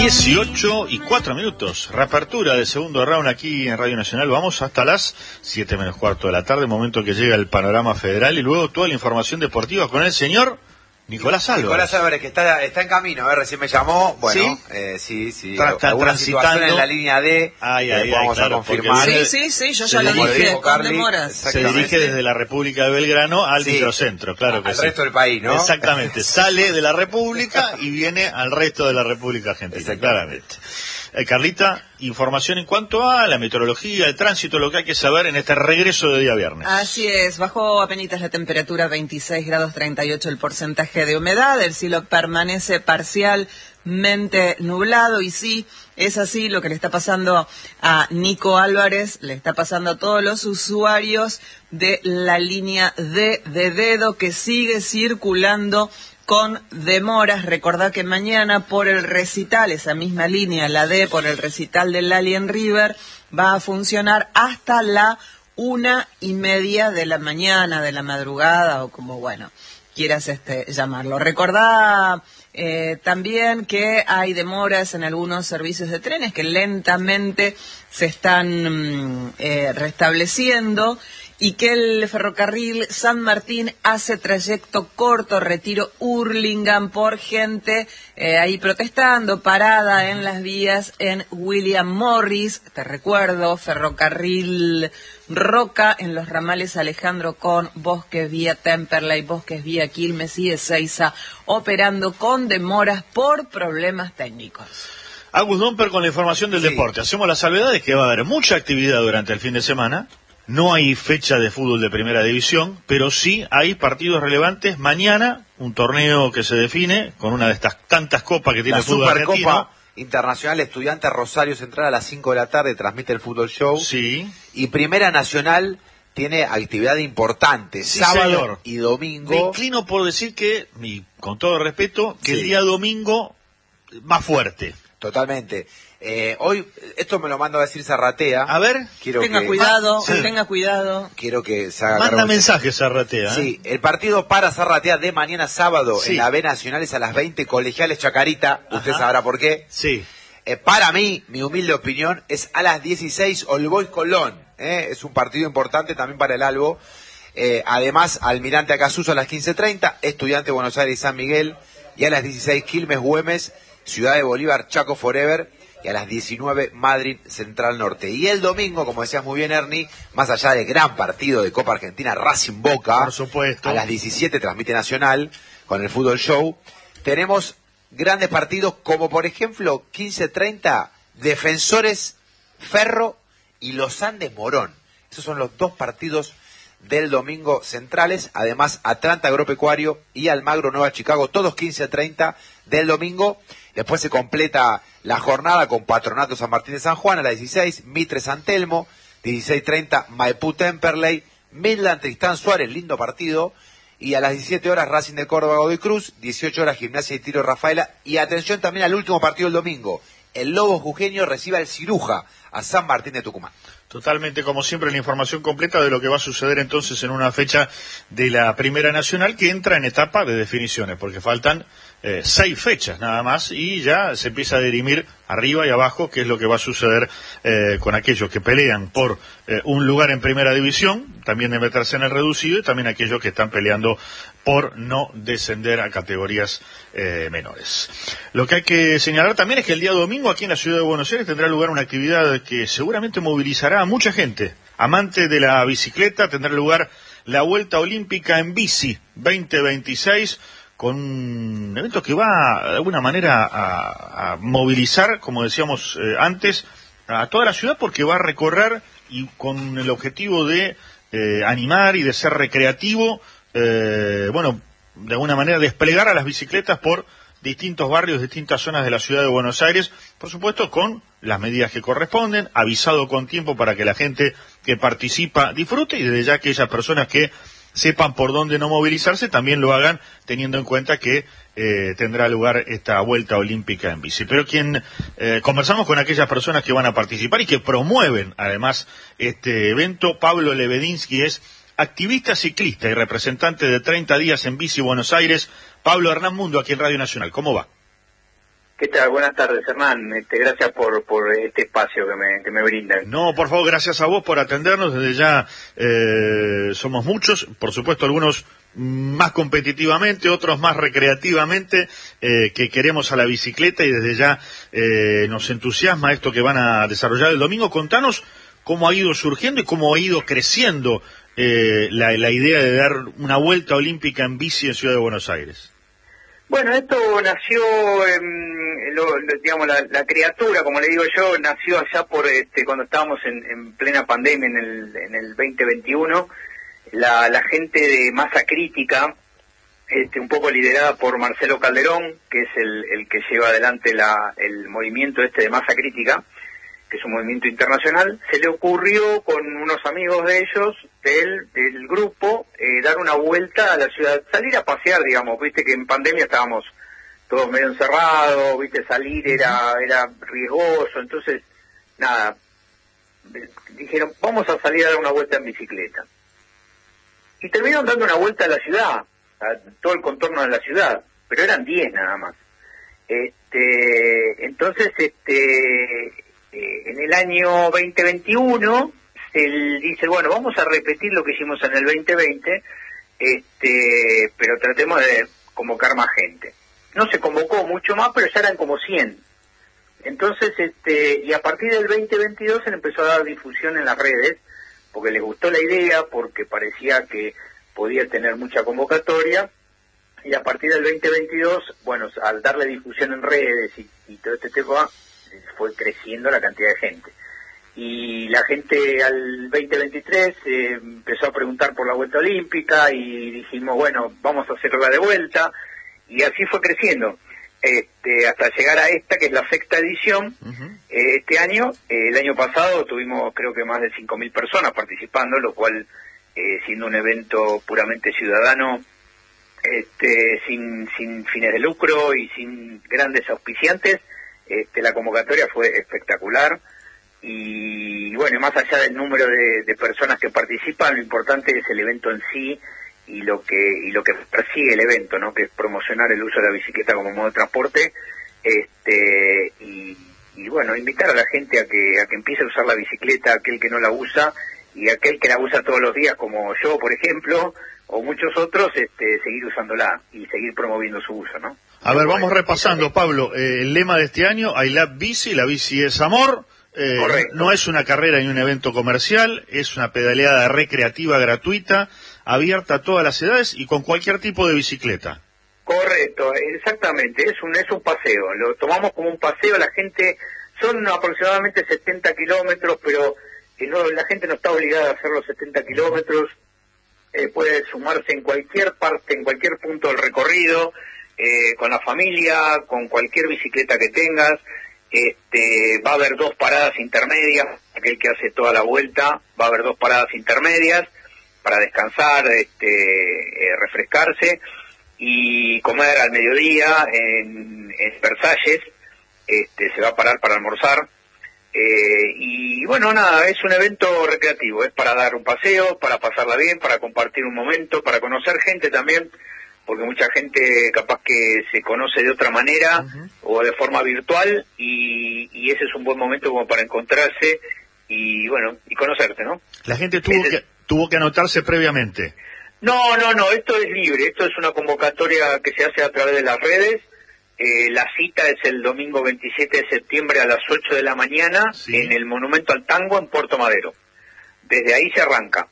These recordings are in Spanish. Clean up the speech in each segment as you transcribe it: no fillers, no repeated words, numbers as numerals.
18:04. Reapertura del segundo round aquí en Radio Nacional. Vamos hasta las 7:15 de la tarde, momento que llega el panorama federal y luego toda la información deportiva con el señor Nicolás Álvarez. Nicolás Álvarez, que está en camino, recién me llamó. Bueno, sí. Alguna situación en la línea D, vamos a confirmar. Sí, yo ya lo dije, con demoras. Se dirige desde la República de Belgrano al microcentro, claro que al sí. resto del país, ¿no? Exactamente, sale de la República y viene al resto de la República Argentina, claramente. Carlita, información en cuanto a la meteorología, el tránsito, lo que hay que saber en este regreso de día viernes. Así es, bajó apenas la temperatura, 26 grados 38 el porcentaje de humedad, el cielo permanece parcialmente nublado y sí, es así lo que le está pasando a Nico Álvarez, le está pasando a todos los usuarios de la línea D de dedo que sigue circulando con demoras. Recordá que mañana por el recital, esa misma línea, la D, por el recital del Alien River, va a funcionar hasta la 1:30 de la mañana, de la madrugada, o como, quieras llamarlo. Recordá también que hay demoras en algunos servicios de trenes que lentamente se están restableciendo, y que el ferrocarril San Martín hace trayecto corto, Retiro Hurlingham, por gente ahí protestando, parada en las vías en William Morris. Te recuerdo, ferrocarril Roca en los ramales Alejandro con Bosques vía Temperley, Bosques vía Quilmes y Ezeiza, operando con demoras por problemas técnicos. Agus Domper con la información del deporte. Hacemos la salvedad de que va a haber mucha actividad durante el fin de semana. No hay fecha de fútbol de primera división, pero sí hay partidos relevantes. Mañana, un torneo que se define con una de estas tantas copas que tiene el fútbol argentino. La Supercopa Internacional Estudiantes Rosario Central a las 5 de la tarde, transmite el Fútbol Show. Sí. Y Primera Nacional tiene actividad importante, sábado y domingo. Me inclino por decir que, y con todo respeto, que el día domingo más fuerte. Totalmente. Hoy, esto me lo mando a decir Zarratea. A ver, tenga cuidado. Quiero que se haga manda mensajes Zarratea. Sí, el partido para Zarratea de mañana sábado en la B Nacional es a las 20, Colegiales Chacarita. Usted sabrá por qué. Sí. Para mí, mi humilde opinión, es a las 16 All Boys Colón. Es un partido importante también para el Albo. Además, Almirante Acasuso a las 15:30, Estudiante Buenos Aires y San Miguel. Y a las 16 Quilmes Güemes, Ciudad de Bolívar, Chaco Forever. Y a las 19 Madrid Central Norte. Y el domingo, como decías muy bien, Ernie, más allá del gran partido de Copa Argentina, Racing Boca, por supuesto, a las 17 transmite Nacional con el Fútbol Show. Tenemos grandes partidos como, por ejemplo, 15:30, Defensores Ferro y Los Andes Morón. Esos son los dos partidos del domingo centrales. Además, Atlanta Agropecuario y Almagro Nueva Chicago, todos 15:30 del domingo. Después se completa la jornada con Patronato San Martín de San Juan a las 16, Mitre San Telmo, 16:30 Maipú Temperley, Midland Tristán Suárez, lindo partido, y a las 17 horas Racing de Córdoba Godoy Cruz, 18 horas Gimnasia y Tiro Rafaela, y atención también al último partido del domingo, el Lobo Jujeño recibe al Ciruja a San Martín de Tucumán. Totalmente, como siempre, la información completa de lo que va a suceder entonces en una fecha de la Primera Nacional que entra en etapa de definiciones, porque faltan 6 fechas nada más y ya se empieza a dirimir arriba y abajo qué es lo que va a suceder con aquellos que pelean por un lugar en Primera División, también de meterse en el reducido, y también aquellos que están peleando por no descender a categorías menores. Lo que hay que señalar también es que el día domingo aquí en la ciudad de Buenos Aires tendrá lugar una actividad que seguramente movilizará a mucha gente. Amante de la bicicleta, tendrá lugar la Vuelta Olímpica en Bici 2026, con un evento que va de alguna manera a movilizar, como decíamos antes, a toda la ciudad, porque va a recorrer y con el objetivo de animar y de ser recreativo, de alguna manera desplegar a las bicicletas por distintos barrios, distintas zonas de la ciudad de Buenos Aires, por supuesto con las medidas que corresponden, avisado con tiempo para que la gente que participa disfrute, y desde ya aquellas personas que sepan por dónde no movilizarse también lo hagan, teniendo en cuenta que tendrá lugar esta Vuelta Olímpica en bici. Pero conversamos con aquellas personas que van a participar y que promueven además este evento. Pablo Lebedinsky es activista ciclista y representante de 30 días en bici Buenos Aires. Pablo, Hernán Mundo aquí en Radio Nacional, ¿cómo va? ¿Qué tal? Buenas tardes, Hernán. Gracias por este espacio que me brindan. No, por favor, gracias a vos por atendernos. Desde ya somos muchos, por supuesto algunos más competitivamente, otros más recreativamente, que queremos a la bicicleta y desde ya nos entusiasma esto que van a desarrollar el domingo. Contanos cómo ha ido surgiendo y cómo ha ido creciendo la idea de dar una vuelta olímpica en bici en Ciudad de Buenos Aires. Bueno, esto nació, digamos, la criatura, como le digo yo, nació allá por cuando estábamos en plena pandemia en el 2021. La gente de Masa Crítica, un poco liderada por Marcelo Calderón, que es el que lleva adelante el movimiento de Masa Crítica, que es un movimiento internacional, se le ocurrió con unos amigos de ellos, del grupo, dar una vuelta a la ciudad, salir a pasear, digamos, viste que en pandemia estábamos todos medio encerrados, viste, salir era riesgoso, entonces, nada, dijeron, vamos a salir a dar una vuelta en bicicleta. Y terminaron dando una vuelta a la ciudad, a todo el contorno de la ciudad, pero eran 10 nada más. Entonces, en el año 2021 se dice, bueno, vamos a repetir lo que hicimos en el 2020, pero tratemos de convocar más gente. No se convocó mucho más, pero ya eran como 100. Entonces, y a partir del 2022 se le empezó a dar difusión en las redes, porque les gustó la idea, porque parecía que podía tener mucha convocatoria, y a partir del 2022, bueno, al darle difusión en redes y todo este tema, fue creciendo la cantidad de gente. Y la gente al 2023 empezó a preguntar por la vuelta olímpica y dijimos, bueno, vamos a hacerla de vuelta, y así fue creciendo, hasta llegar a esta, que es la sexta edición. Este año, el año pasado tuvimos creo que más de 5.000 personas participando, lo cual, siendo un evento puramente ciudadano, sin fines de lucro y sin grandes auspiciantes, la convocatoria fue espectacular. Y bueno, más allá del número de personas que participan, lo importante es el evento en sí y lo que persigue el evento, ¿no? Que es promocionar el uso de la bicicleta como modo de transporte, y bueno, invitar a la gente a que empiece a usar la bicicleta, aquel que no la usa, y aquel que la usa todos los días, como yo, por ejemplo, o muchos otros, seguir usándola y seguir promoviendo su uso, ¿no? A ver, vamos repasando, Pablo, el lema de este año, I Love Bici, la bici es amor. No es una carrera ni un evento comercial, es una pedaleada recreativa gratuita, abierta a todas las edades y con cualquier tipo de bicicleta. Correcto, exactamente, es un paseo, lo tomamos como un paseo. La gente, son aproximadamente 70 kilómetros, pero la gente no está obligada a hacer los 70 kilómetros, puede sumarse en cualquier parte, en cualquier punto del recorrido, con la familia, con cualquier bicicleta que tengas. Va a haber 2 paradas intermedias, aquel que hace toda la vuelta, va a haber 2 paradas intermedias para descansar, refrescarse y comer al mediodía en Versalles. Se va a parar para almorzar, y bueno, nada, es un evento recreativo, es para dar un paseo, para pasarla bien, para compartir un momento, para conocer gente también, porque mucha gente capaz que se conoce de otra manera o de forma virtual, y ese es un buen momento como para encontrarse y bueno, y conocerte, ¿no? La gente tuvo que anotarse previamente. No, esto es libre, esto es una convocatoria que se hace a través de las redes. La cita es el domingo 27 de septiembre a las 8 de la mañana, sí, en el Monumento al Tango en Puerto Madero. Desde ahí se arranca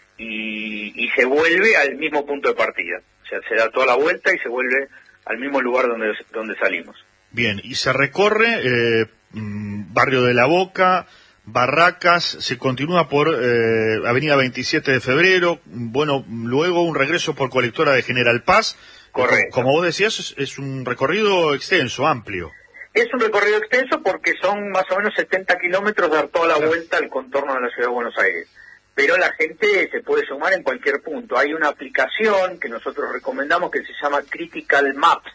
y se vuelve al mismo punto de partida. O sea, se da toda la vuelta y se vuelve al mismo lugar donde salimos. Bien, y se recorre Barrio de la Boca, Barracas, se continúa por Avenida 27 de Febrero, bueno, luego un regreso por Colectora de General Paz. Correcto. Como vos decías, es un recorrido extenso, amplio. Es un recorrido extenso porque son más o menos 70 kilómetros dar toda la vuelta al contorno de la ciudad de Buenos Aires. Pero la gente se puede sumar en cualquier punto. Hay una aplicación que nosotros recomendamos que se llama Critical Maps,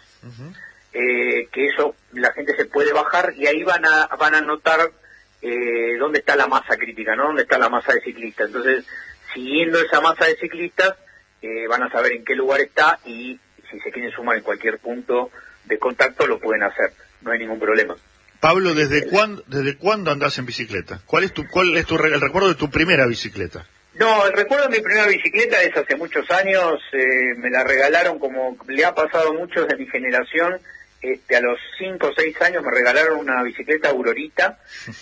que eso la gente se puede bajar y ahí van a notar dónde está la masa crítica, ¿no? Dónde está la masa de ciclistas. Entonces, siguiendo esa masa de ciclistas, van a saber en qué lugar está y si se quieren sumar en cualquier punto de contacto lo pueden hacer. no hay ningún problema. Pablo, ¿desde cuándo andás en bicicleta? ¿Cuál es el recuerdo de tu primera bicicleta? No, el recuerdo de mi primera bicicleta es hace muchos años, me la regalaron, como le ha pasado a muchos de mi generación, a los 5 o 6 años me regalaron una bicicleta Aurorita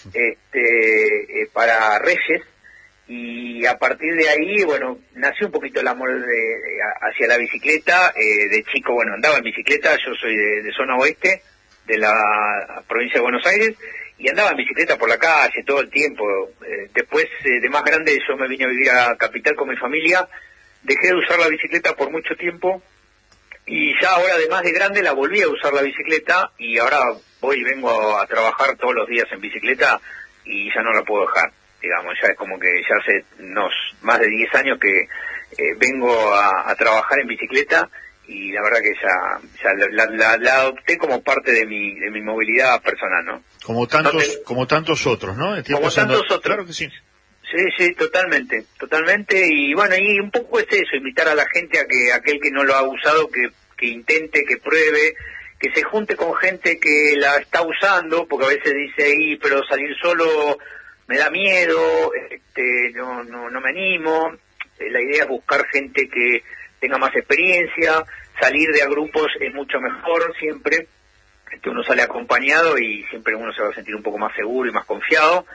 para Reyes, y a partir de ahí, bueno, nació un poquito el amor hacia la bicicleta. De chico, bueno, andaba en bicicleta, yo soy de zona oeste de la provincia de Buenos Aires, y andaba en bicicleta por la calle todo el tiempo. Después, de más grande, yo me vine a vivir a Capital con mi familia, dejé de usar la bicicleta por mucho tiempo, y ya ahora, de más de grande, la volví a usar la bicicleta, y ahora voy y vengo a trabajar todos los días en bicicleta, y ya no la puedo dejar, digamos. Ya es como que ya hace más de 10 años que vengo a trabajar en bicicleta, y la verdad que ya la adopté como parte de mi movilidad personal, ¿no? Como tantos otros, ¿no? Como tantos otros. Claro que sí. Sí, totalmente. Y bueno, y un poco es eso, invitar a la gente a que aquel que no lo ha usado, que intente, que pruebe, que se junte con gente que la está usando, porque a veces dice, pero salir solo me da miedo, no me animo. La idea es buscar gente que tenga más experiencia, salir de a grupos es mucho mejor siempre, uno sale acompañado y siempre uno se va a sentir un poco más seguro y más confiado,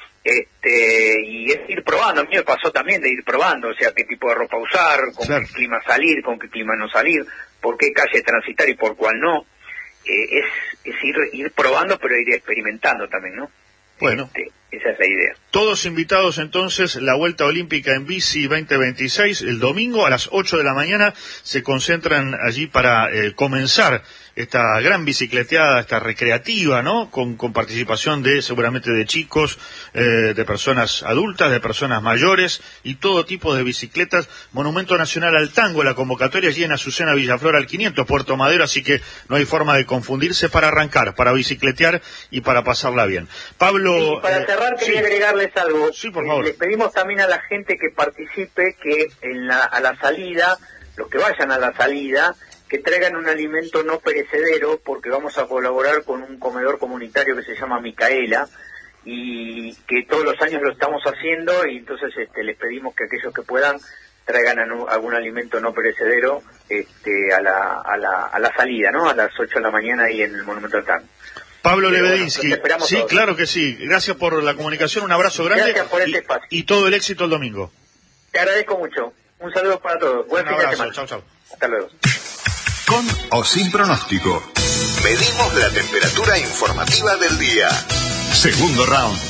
y es ir probando. A mí me pasó también de ir probando, o sea, qué tipo de ropa usar, con claro, qué clima salir, con qué clima no salir, por qué calle transitar y por cuál no. Es ir probando, pero ir experimentando también, ¿no? Bueno, esa es la idea. Todos invitados entonces, la Vuelta Olímpica en Bici 2026, el domingo a las 8 de la mañana, se concentran allí para comenzar esta gran bicicleteada, esta recreativa, ¿no? Con participación seguramente de chicos, de personas adultas, de personas mayores, y todo tipo de bicicletas. Monumento Nacional al Tango, la convocatoria allí en Azucena Villaflor al 500, Puerto Madero, así que no hay forma de confundirse, para arrancar, para bicicletear y para pasarla bien. Pablo... Y para cerrar, quería agregarles algo. Sí, por favor. Les pedimos también a la gente que participe, que a la salida, los que vayan a la salida, que traigan un alimento no perecedero, porque vamos a colaborar con un comedor comunitario que se llama Micaela, y que todos los años lo estamos haciendo, y entonces les pedimos que aquellos que puedan traigan algún alimento no perecedero a la salida, ¿no? A las 8 de la mañana ahí en el Monumento al Tango. Pablo Lebedinsky, bueno, sí, todos. Claro que sí. Gracias por la comunicación, un abrazo grande. Gracias por este espacio. Y todo el éxito el domingo. Te agradezco mucho. Un saludo para todos. Buen fin de semana. Chau. Hasta luego. Con o sin pronóstico. Medimos la temperatura informativa del día. Segundo round.